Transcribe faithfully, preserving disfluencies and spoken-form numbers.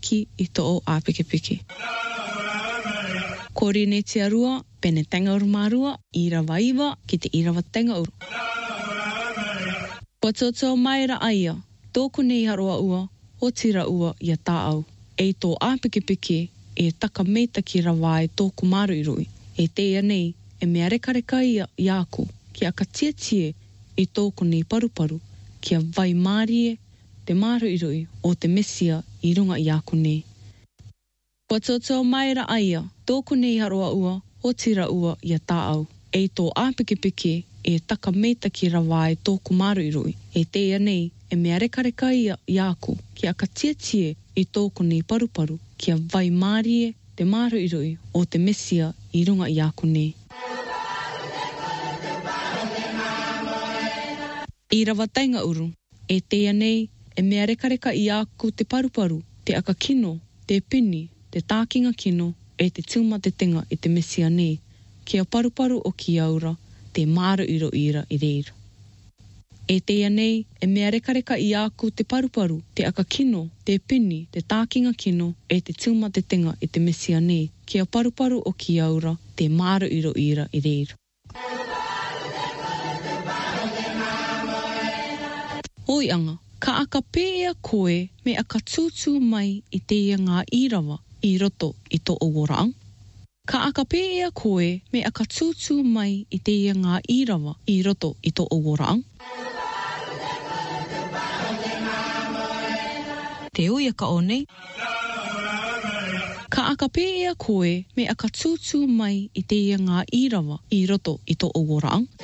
ki i to o āpikipiki. Kori ne te arua, pene tanga uru marua, irawa iwa ki te irawa tanga uru. Kua toto mai ra aia, tōku nei haroa ua, o tira ua ia tāau. E tō āpikipiki e taka meita ki rawa e tōku maru i rui. E teia nei, e mea reka reka ia i aku, ki aka tia tie i tōku nei paruparu, ki a vai mārie te maru i rui o te mesia i runga i aku nei. Kua toto mai ra aia, tōku nei haroa ua, o tira ua ia tāau. E tō āpikipiki e taka meita ki rawa e tōku maru i rui. E teia nei, e mea reka reka ia i aku, ki aka tia tie i tōku nei paruparu, ki a vai mārie te maru i rui o te mesia i runga i aku nei. I rawa tainga uru, e teia nei, e mea reka reka i aku te paruparu, te aka kino, te pini, te tākinga kino, e te tūma te tenga i te mesia nei, ki a paruparu o ki aura, te maru iro ira i reira. E teia nei, e mea reka reka i aku te paruparu, te aka kino, te pini, te tākinga kino, e te tūma te tenga i te mesia nei, ki a paruparu o ki aura, te maru iro ira i reira. Oi anga, ka aka pēia koe me aka tūtū mai i teia ngā irawa i roto i tō ogoraang. Ka aka pēia koe me aka tūtū mai i teia ngā irawa i roto i tō ogoraang. Te uia ka o nei. Ka aka pēia koe me aka tūtū mai i teia ngā irawa i roto i tō ogoraang.